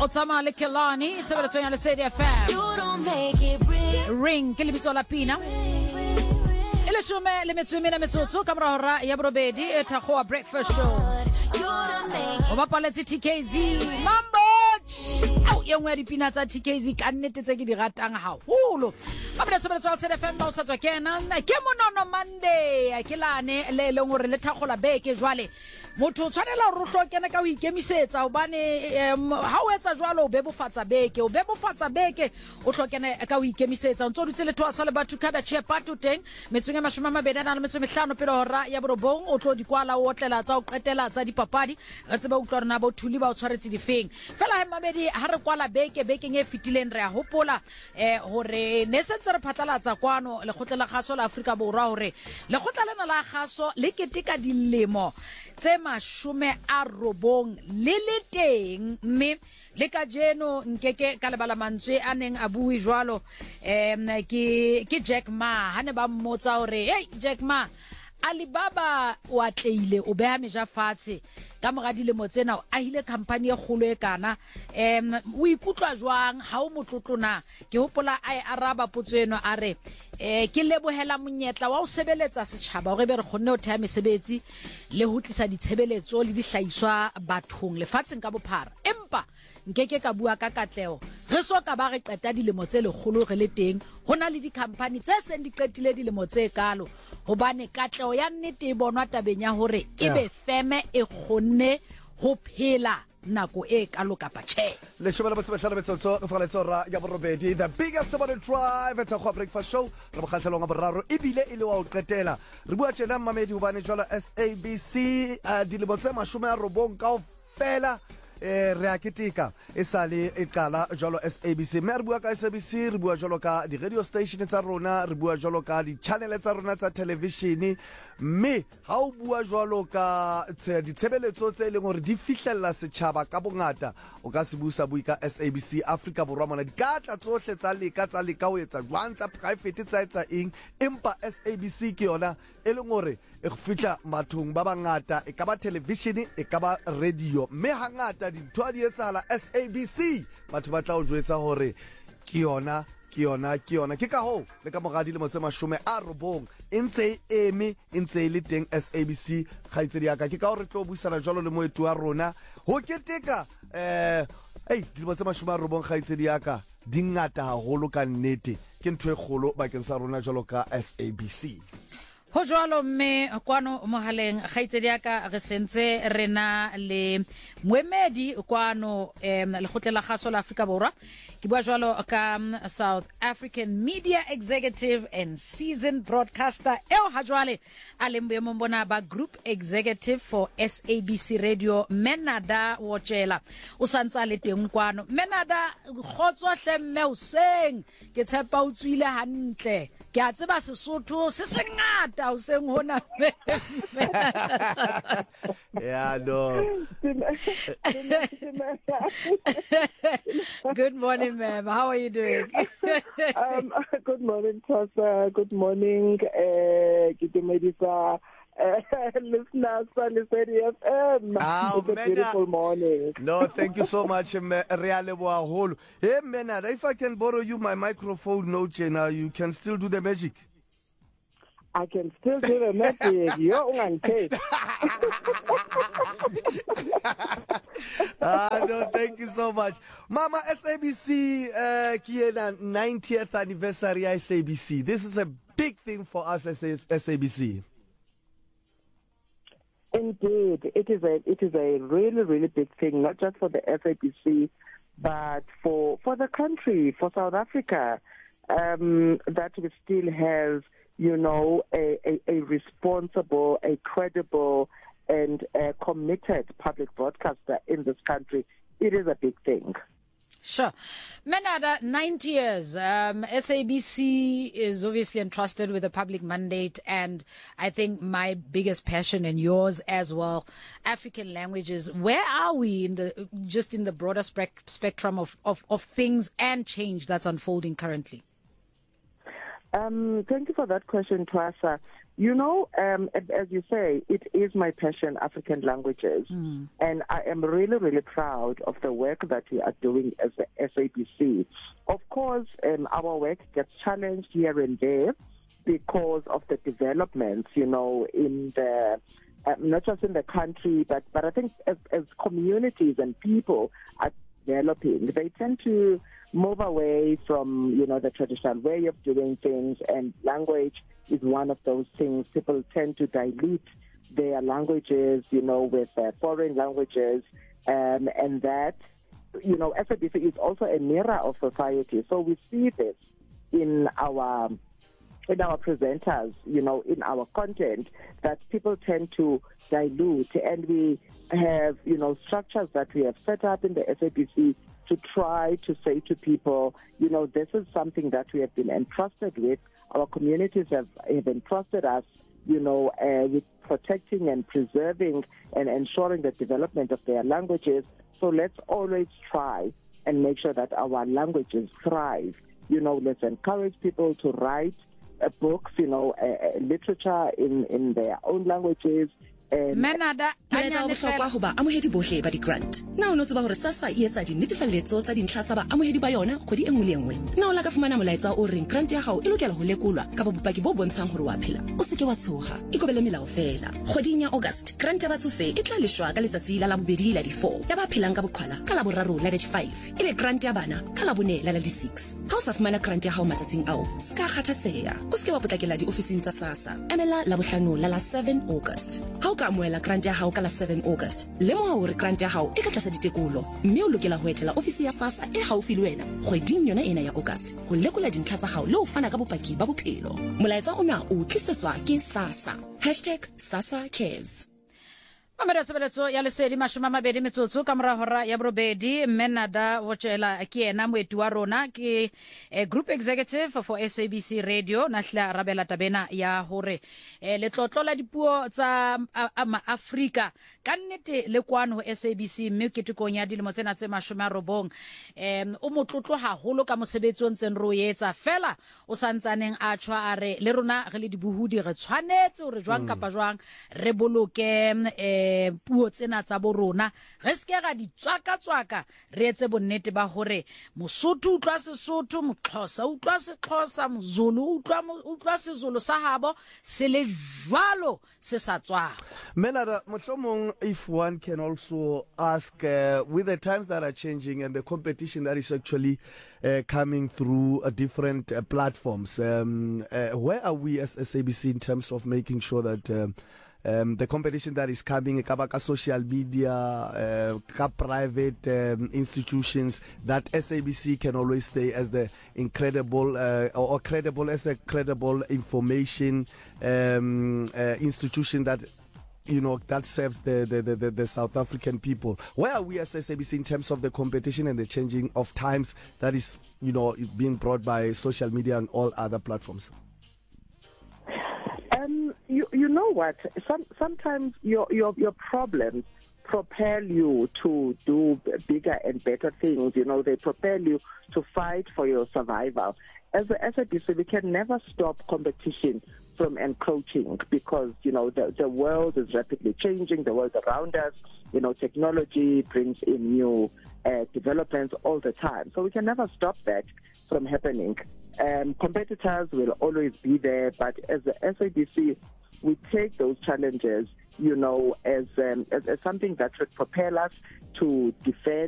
Otsama le Kelani, it's a bit of Lesedi FM. You don't make it real. Ring, Kilibitola Pina. Eleshume, Lemitsumina Metsutu, Kamara, Yabrobedi, Etahoa Breakfast Show. You don't make it. Obapaleti TKZ, Mambo! Oh, young Eddie Peanuts at TKZ, can't take the ratang how. Hulu. I'm going to say the family such a canon. I came on Monday. I kill Anne, Lelong or Letahola Bake, Jwale. Moto tshwanela ro hlokena ka ho ikemisetsa hobane how etsa jwalo bebo fatsa beke o bebo fatsa beke o hlokena ka ho ikemisetsa ntse o dutse le thosa le batho kada chepato teng metseng ya 25 pele hora ya borobong o tlo dikwala o otlela tsa o qetela tsa dipapadi re tseba utlwa rena ba thuli ba o tshwaretse difeng fela ha mabedi ha re kwala bekeng e fitileng re a hopola hore ne sentse re phatlalatsa kwano le khotlela kgaso la Afrika Borwa hore le khotla lena la kgaso le ketika dilemo tse mashume a robong le teng mme le ka jeno nkeke ka lebala mantswe a neng a bui jwalo ke Jack Ma hane ba mmotsa hore hey Jack Ma Alibaba wa tleile o beha meja fatshe ka moga dilemo tsena a hile company e kgolo e kana o ikutlwa jwang ha o motlotlona ke hopola a araba potsweno a re ke lebohela monyetla wa o sebeletsa setjhaba hore be re khonne ho thea mesebetsi le ho tlisa ditshebeletso le dihlahiswa bathong lefatsheng ka bophara empa nkeke ka bua ka katleo re soka ba re qeta dilemo tse lekgolo re le teng hona le di company tse seng di qetile dilemo tse kalo hobane katleo ya nnete e bonwa tabeng ya hore ebe feme e khonne ho phela nako e kalo kapa che le shobela botse batlana betsotso go fala tsora ya borobedi the biggest morning drive at a breakfast show re bokgatlhelong a boraro ebile ile wa o qetela re bua tjena mmamedi hobane jwala SABC dilemo tse 90 kaofela re a ketika e sale e qala jalo SABC me re bua ka SABC re bua jalo ka di radio station tsa rona re bua jalo ka di channel tsa rona tsa television me ha o bua jalo ka ditshebeletso tse leng hore di fihlella setjhaba ka bongata o ka se busa bui ka SABC Africa Borwa mona di ka tla tsohle tsa leka ho etsa jwang tsa private tsa etsa eng empa SABC ke yona e leng hore e go fihla mathong ba bangata e ka ba television e ka ba radio me hangata dintho di etsahala SABC batho ba tla o jwetsa hore ke yona ke ka ho le ka mogadi le motse mashume a robong ntse ntse le teng SABC khaitsedi ya ka ke ka ho re tlo buisana jalo le moetu wa rona ho keteka di motse mashume a robong khaitsedi ya ka dingata haholo ka nnete ke ntwe kgolo bakeng sa rona jalo ka SABC ho jwalo mme kwano mohaleng khaitsedi ya ka re sentse rena le moemedi kwano le khotlela kgaso la Afrika Borwa ke bua jwalo ka South African Media Executive and Seasoned Broadcaster ha jwale a le mbona ba Group Executive for SABC Radio Menada Wotshela o santsa le teng kwano Menada khotso hlemme o seng ke tshepa o tswile hantle ke a tseba Sesotho se sengata o seng hona yeah no good morning ma'am how are you doing good morning Tosa good morning Kitumedisa listeners from Lesedi FM. It's a beautiful morning. No, thank you so much, Realebo. Hey, Menad, if I can borrow you my microphone, no, Chena, you can still do the magic. I can still do the magic. You're unpaid. No, thank you so much. Mama, SABC, Kiena 90th anniversary SABC. This is a big thing for us as SABC. Indeed, it is a really big thing, not just for the SABC, but for the country, for South Africa, that we still have, a responsible, a credible, and a committed public broadcaster in this country. It is a big thing. Sure. Menada, 90 years. SABC is obviously entrusted with a public mandate, and I think my biggest passion and yours as well, African languages. Where are we in the broader spectrum of things and change that's unfolding currently? Thank you for that question, Twasa. You know, as you say, it is my passion, African languages. And I am really, really proud of the work that we are doing as the SABC. Of course, our work gets challenged here and there because of the developments, you know, in the not just in the country, but I think as communities and people are developing, they tend to move away from, you know, the traditional way of doing things, and language is one of those things. People tend to dilute their languages, you know, with foreign languages, and that, you know, SABC is also a mirror of society. So we see this in our presenters, you know, in our content, that people tend to dilute, and we have, you know, structures that we have set up in the SABC to try to say to people, you know, this is something that we have been entrusted with. Our communities have entrusted us, you know, with protecting and preserving and ensuring the development of their languages. So let's always try and make sure that our languages thrive. You know, let's encourage people to write books, you know, literature in their own languages. Menada anya ne fela go ba amohedi bohle ba di grant na o no tseba hore SASSA e etsa di netefaletso tsa dintlha tsa ba amohedi ba yona go di engwe le engwe na o la ka fumana molaetsa o reng grant ya gago e lokela go lekolwa ka bopaki bo bontshang hore wa phela o se ke wa tshoga ikobele melao fela kgoding ya August grant ya batsofe e tla leshwa ka letsatsi la bobedi la di 4 ya ba phelang ka boqhwala ka la boraro la di 5 ebe grant ya bana ka la bone la di 6 ha o sa fumana grant ya gago matsatsing ao ska kgathatseya o se ke wa potlakela di ofising tsa SASSA emela la bohlano la 7 August ha o ka amoela grant ya hao ka la 7 August le mo hore grant ya hao e ka tlasa ditekolo mme o lokela ho etela ofisi ya SASSA e haufi le wena kgweding yona ena ya August ho lekola dintlha tsa hao le ho fana ka bopaki ba bophelo molaetsa ona o tlisetswa ke SASSA #SASSAcares. Mamela sebeletso ya lesedi mashoma mabedi metsotso ka mora hora ya borobedi Menada Wotshela ke ena moeti wa rona ke group executive for SABC Radio nahla rabela tabena ya hore letlotlo la dipuo tsa Afrika ka nnete le kwano ho SABC mme ke tikong ya dilemo tsena tse 90 o motlotlo haholo ka mosebetsi o ntseng ro yetsa fela o santsaneng a tshwa are le rona re le dibuhudi re tshwanetse hore jwang kapa jwang re boloke puo tsena tsa borona re ske ga di tswaka re etse bonnete ba hore Mosotho utlwa Sesotho Moxhosa utlwa Sexhosa Mzulu utlwa Sezulu sa habo se le jwalo se sa tswa. Menada, mohlomong if one can also ask with the times that are changing and the competition that is actually coming through different platforms, where are we as SABC in terms of making sure that the competition that is coming, kabaka social media, private institutions, that SABC can always stay as the incredible or credible as a credible information institution that, you know, that serves the South African people. Where are we as SABC in terms of the competition and the changing of times that is, you know, being brought by social media and all other platforms? You know what? Sometimes your problems propel you to do bigger and better things. You know, they propel you to fight for your survival. As a SABC, we can never stop competition from encroaching because, you know, the world is rapidly changing, the world around us. You know, technology brings in new developments all the time. So we can never stop that from happening. Competitors will always be there, but as the SABC, we take those challenges, you know, as something that should propel us to defend